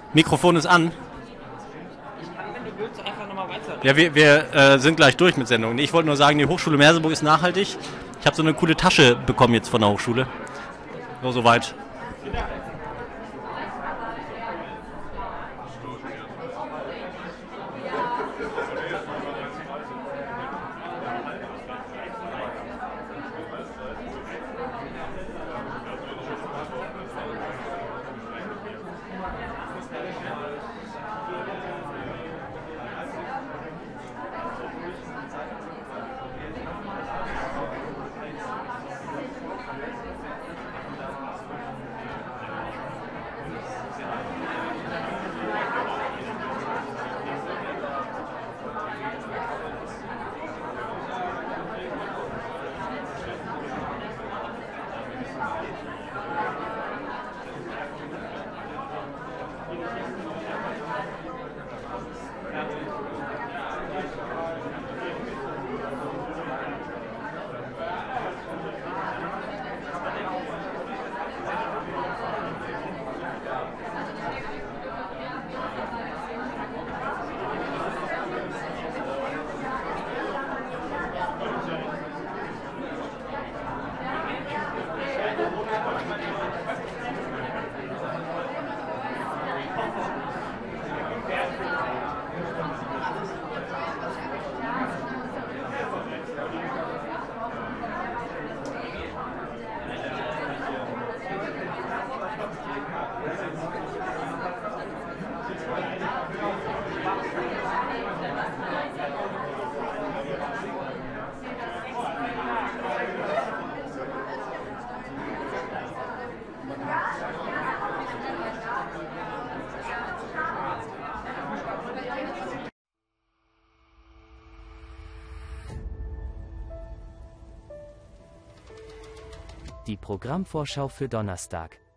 Mikrofon ist an. Ich kann, wenn du willst, einfach nochmal weiter. Ja, wir sind gleich durch mit Sendung. Ich wollte nur sagen, die Hochschule Merseburg ist nachhaltig. Ich habe so eine coole Tasche bekommen jetzt von der Hochschule. So, soweit. Die Programmvorschau für Donnerstag.